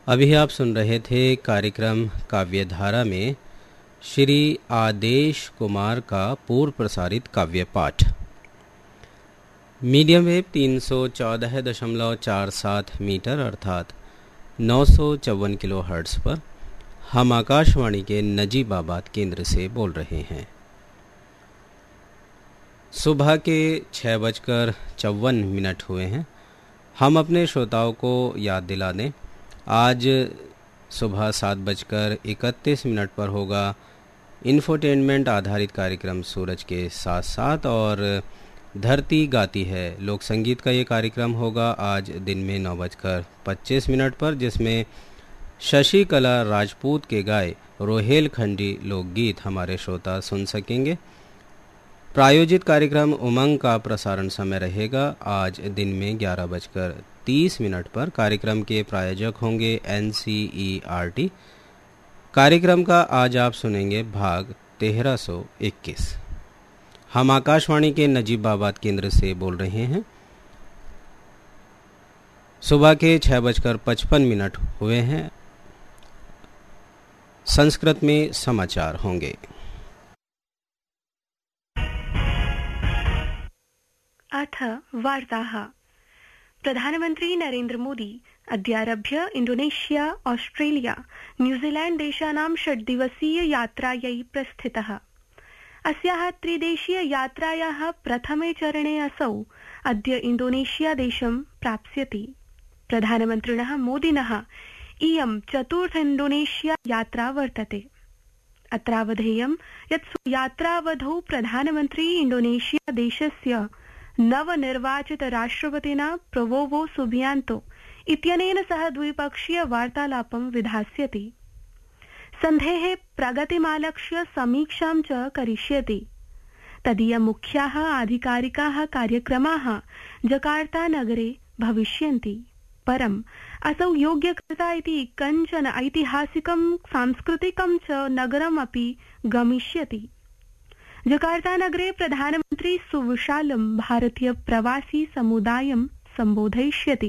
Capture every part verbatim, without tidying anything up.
अभी आप सुन रहे थे कार्यक्रम काव्यधारा में श्री आदेश कुमार का पूर्व प्रसारित काव्य पाठ। मीडियम वेव तीन सौ चौदह दशमलव चार सात मीटर अर्थात नौ सौ चौवन किलो हर्ट्ज पर हम आकाशवाणी के नजीबाबाद केंद्र से बोल रहे हैं। सुबह के छः बजकर चौवन मिनट हुए हैं। हम अपने श्रोताओं को याद दिला दें, आज सुबह सात बजकर इकतीस मिनट पर होगा इन्फोटेनमेंट आधारित कार्यक्रम सूरज के साथ साथ, और धरती गाती है लोक संगीत का ये कार्यक्रम होगा आज दिन में नौ बजकर पच्चीस मिनट पर, जिसमें शशि कला राजपूत के गाए रोहेलखंडी लोकगीत हमारे श्रोता सुन सकेंगे। प्रायोजित कार्यक्रम उमंग का प्रसारण समय रहेगा आज दिन में ग्यारह बजकर तीस मिनट पर। कार्यक्रम के प्रायोजक होंगे N C E R T. कार्यक्रम का आज आप सुनेंगे भाग तेरह सौ इक्कीस। हम आकाशवाणी के नजीबाबाद केंद्र से बोल रहे हैं। सुबह के छः बजकर पचपन मिनट हुए हैं। संस्कृत में समाचार होंगे। अथ वार्ताः। प्रधानमन्त्री Narendra Modi अद्यारभ्य Indonesia, Australia, New Zealand देशानां षड्दिवसीय यात्रायै प्रस्थितः। अस्याः त्रिदेशीय यात्रायाः प्रथमे चरणे असौ अद्य इण्डोनेशिया देशं प्राप्स्यति। प्रधानमन्त्रिणः मोदिनः इयं चतुर्थ इण्डोनेशिया यात्रा वर्तते। अत्रावधेयं यत् यात्रावधौ प्रधानमन्त्री इण्डोनेशिया देशस्य नवनिर्वाचित राष्ट्रपतिना प्रबोवो सुबियांतो इत्यनेन सह द्विपक्षीय वार्तालापं विधास्यति। सन्धेः प्रगतिमालक्ष्य समीक्षां च करिष्यति। तदीय मुख्याः आधिकारिकाः कार्यक्रमाः जकार्ता नगरे भविष्यन्ति। परम् असौ योग्यकर्ता इति कञ्चन ऐतिहासिकं सांस्कृतिकं च नगरमपि गमिष्यति। जकार्ता नगरे प्रधानमन्त्री सुविशालं भारतीय प्रवासी समुदायं सम्बोधयिष्यति।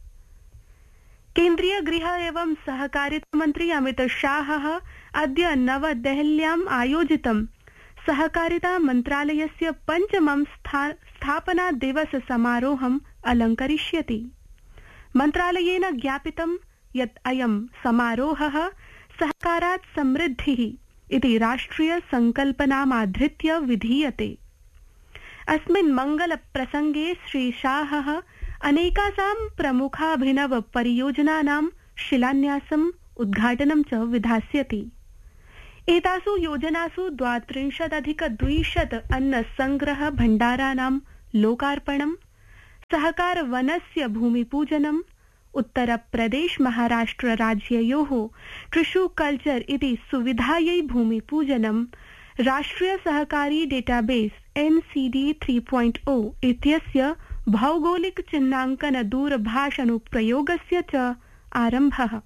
केन्द्रीय गृह एवं सहकारिता मंत्री अमित शाहः अद्य नवदेहल्याम् आयोजितं सहकारिता मन्त्रालयस्य पञ्चमं स्थापना दिवस समारोहम् अलङ्करिष्यति। मन्त्रालयेन ज्ञापितं यत् अयं समारोहः सहकारात् समृद्धिः इति राष्ट्रिय संकल्पनामाधृत्य विधीयते। अस्मिन् मंगल प्रसंगे श्री शाहः अनेकासां प्रमुखाभिनव परियोजनानां शिलान्यासम् उद्घाटनं च विधास्यति। एतासु योजनासु द्वात्रिंशदधिक द्विशत अन्न संग्रह भण्डाराणां लोकार्पणं, सहकार वनस्य भूमिपूजनम्, उत्तर प्रदेश महाराष्ट्र राज्ययोः टिश्यू कल्चर इति सुविधायै भूमिपूजनं, राष्ट्रिय सहकारी database N C D three point ओ इत्यस्य भौगोलिक चिह्नाङ्कन दूरभाषानुप्रयोगस्य च आरम्भः।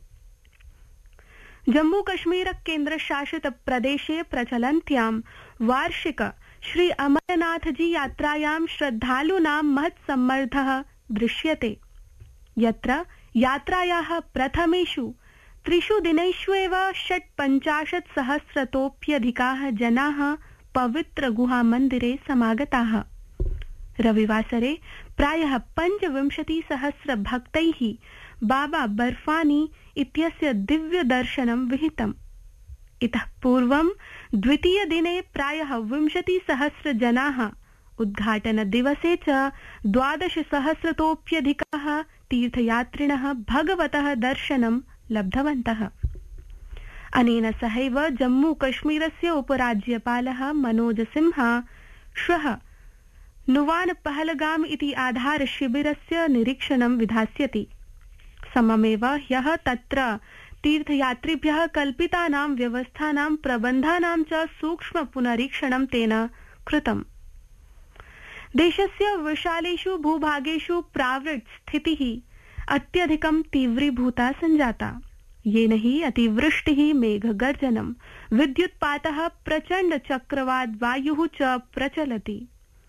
जम्मू कश्मीर केन्द्रशासित प्रदेशे प्रचलन्त्यां वार्षिक श्री अमरनाथ जी यात्रायां श्रद्धालूनां महत् सम्मर्दः दृश्यते। यत्र यात्रायाः प्रथमेषु त्रिषु दिनेषु एव षट्पञ्चाशत् सहस्रतोऽप्यधिकाः जनाः पवित्र गुहामन्दिरे समागताः। रविवासरे प्रायः पञ्चविंशति सहस्र भक्तैः बाबा बर्फानी इत्यस्य दिव्य दर्शनं विहितम्। इतः पूर्वं द्वितीय दिने प्रायः विंशति सहस्र जनाः, उद्घाटन दिवसे च द्वादश सहस्रतोऽप्यधिकाः तीर्थयात्रिणः भगवतः दर्शनं लब्धवन्तः। अनेन सहैव जम्मू कश्मीरस्य उपराज्यपालः मनोज सिन्हा श्वः नुवान पहलगाम इति आधार शिबिरस्य निरीक्षणं विधास्यति। सममेव ह्यः तत्र तीर्थयात्रिभ्यः कल्पितानां व्यवस्थानां प्रबन्धानां च सूक्ष्म पुनरीक्षणं तेन कृतम्। देशस्य विशालेषु भूभागेषु प्रावृट् स्थितिः अत्यधिकं तीव्रीभूता सञ्जाता, येन हि अतिवृष्टिः, मेघगर्जनं, विद्युत्पातः, प्रचण्ड चक्रवात वायुः च प्रचलति।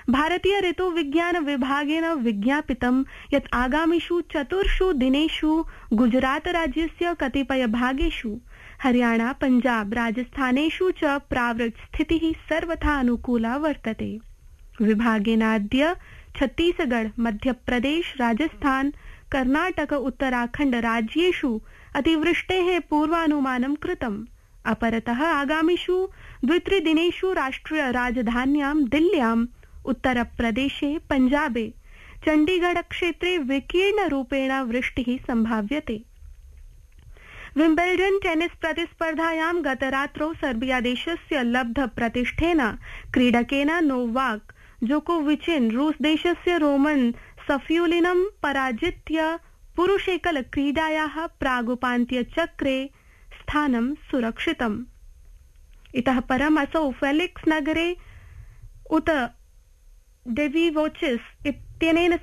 भारतीय ऋतुविज्ञान विभागेन विज्ञापितं यत् आगामिषु चतुर्षु दिनेषु गुजरात राज्यस्य कतिपय भागेषु हरियाणा पंजाब राजस्थानेषु च प्रावृट् स्थितिः सर्वथा अनुकूला वर्तते। विभागेनाद्य छत्तीसगढ़ मध्यप्रदेश राजस्थान कर्नाटक उत्तराखण्ड राज्येषु अतिवृष्टेः पूर्वानुमानं कृतम्। अपरतः आगामिषु द्वित्रिदिनेषु राष्ट्रिय राजधान्यां दिल्ल्यां उत्तरप्रदेशे पंजाबे चण्डीगढ़ क्षेत्रे विकीर्णरूपेण वृष्टिः संभाव्यते। विम्बल्डन् टेनिस् प्रतिस्पर्धायां गतरात्रौ सर्बियादेशस्य लब्धप्रतिष्ठेन क्रीडकेन नोवाक जोकोविचेन रूसदेशस्य रोमन सफियुलिनं पराजित्य पुरुषेकल क्रीडायाः प्रागुपान्त्यचक्रे स्थानं सुरक्षितम्। इतः परम् असौ फेलिक्स नगरे उत डेविवोचिस इत्यनेन